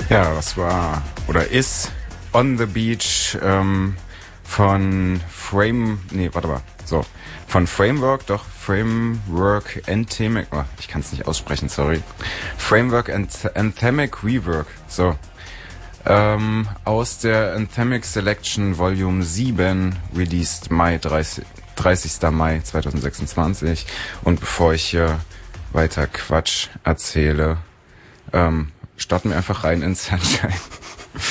Ja, das war oder ist On the Beach von Framework Anthemic, ich kann es nicht aussprechen, sorry. Framework Anthemic Rework, so. Aus der Anthemic Selection Volume 7, released 30. Mai 2026. Und bevor ich hier weiter Quatsch erzähle, starten wir einfach rein in Sunshine.